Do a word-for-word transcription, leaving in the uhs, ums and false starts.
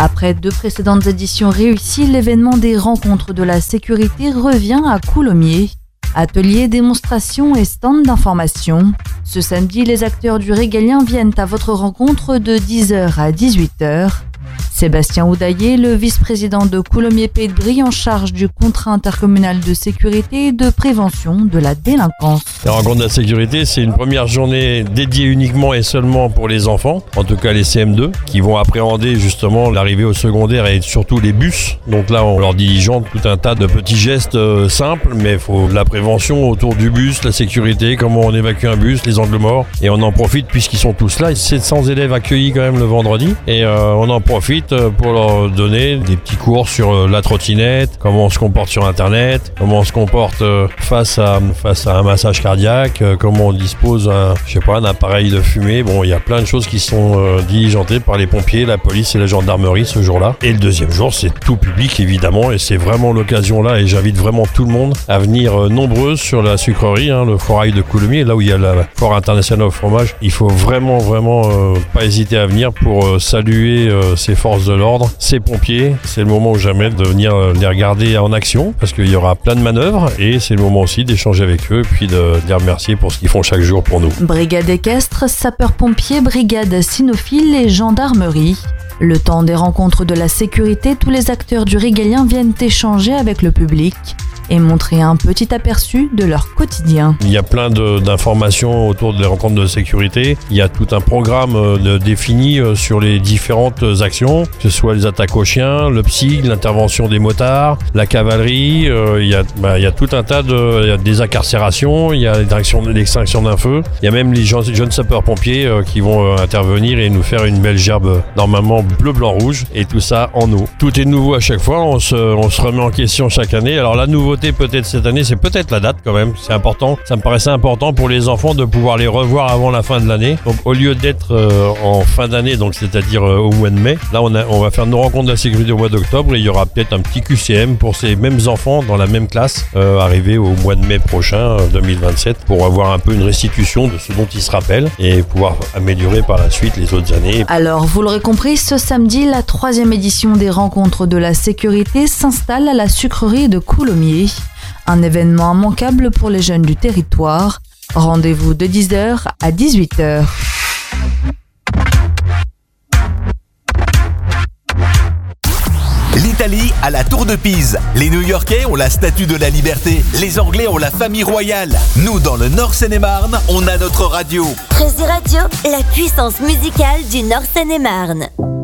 Après deux précédentes éditions réussies, l'événement des rencontres de la sécurité revient à Coulommiers. Ateliers, démonstrations et stands d'information. Ce samedi, les acteurs du régalien viennent à votre rencontre de dix heures à dix-huit heures. Sébastien Oudaillé, le vice-président de Coulommiers-Pays de Brie en charge du contrat intercommunal de sécurité et de prévention de la délinquance. La rencontre de la sécurité, c'est une première journée dédiée uniquement et seulement pour les enfants, en tout cas les C M deux, qui vont appréhender justement l'arrivée au secondaire et surtout les bus. Donc là, on leur diligente tout un tas de petits gestes euh, simples, mais il faut de la prévention autour du bus, la sécurité, comment on évacue un bus, les angles morts. Et on en profite puisqu'ils sont tous là. sept cents élèves accueillis quand même le vendredi. Et euh, on en profite pour leur donner des petits cours sur la trottinette, comment on se comporte sur Internet, comment on se comporte face à, face à un massage cardiaque, comment on dispose un, je sais pas, un appareil de fumée. Bon, il y a plein de choses qui sont euh, diligentées par les pompiers, la police et la gendarmerie ce jour-là. Et le deuxième jour, c'est tout public évidemment, et c'est vraiment l'occasion là, et j'invite vraiment tout le monde à venir euh, nombreux sur la sucrerie, hein, le foirail de Coulommiers, là où il y a la foire internationale au fromage. Il faut vraiment, vraiment euh, pas hésiter à venir pour euh, saluer euh, ces forces de l'ordre, ces pompiers. C'est le moment ou jamais de venir les regarder en action parce qu'il y aura plein de manœuvres et c'est le moment aussi d'échanger avec eux et puis de les remercier pour ce qu'ils font chaque jour pour nous. Brigade équestre, sapeurs-pompiers, brigade cynophile et gendarmerie. Le temps des rencontres de la sécurité, tous les acteurs du régalien viennent échanger avec le public et montrer un petit aperçu de leur quotidien. Il y a plein de, d'informations autour des rencontres de sécurité. Il y a tout un programme euh, défini euh, sur les différentes actions, que ce soit les attaques aux chiens, le psy, l'intervention des motards, la cavalerie. Euh, il, y a, bah, il y a tout un tas de il y a des incarcérations, il y a l'extinction d'un feu. Il y a même les jeunes, jeunes sapeurs-pompiers euh, qui vont euh, intervenir et nous faire une belle gerbe euh, normalement bleu, blanc, rouge et tout ça en eau. Tout est nouveau à chaque fois, on se, on se remet en question chaque année. Alors la nouveauté peut-être cette année, c'est peut-être la date quand même, c'est important. Ça me paraissait important pour les enfants de pouvoir les revoir avant la fin de l'année. Donc au lieu d'être euh, en fin d'année, donc c'est-à-dire euh, au mois de mai, là on, a, on va faire nos rencontres de la sécurité au mois d'octobre et il y aura peut-être un petit Q C M pour ces mêmes enfants dans la même classe euh, arrivé au mois de mai prochain, euh, deux mille vingt-sept, pour avoir un peu une restitution de ce dont ils se rappellent et pouvoir améliorer par la suite les autres années. Alors vous l'aurez compris, ce samedi, la troisième édition des rencontres de la sécurité s'installe à la sucrerie de Coulommiers. Un événement immanquable pour les jeunes du territoire. Rendez-vous de dix heures à dix-huit heures. L'Italie a la Tour de Pise. Les New-Yorkais ont la Statue de la Liberté. Les Anglais ont la famille royale. Nous, dans le Nord Seine-et-Marne, on a notre radio. Treizy Radio, la puissance musicale du Nord Seine-et-Marne.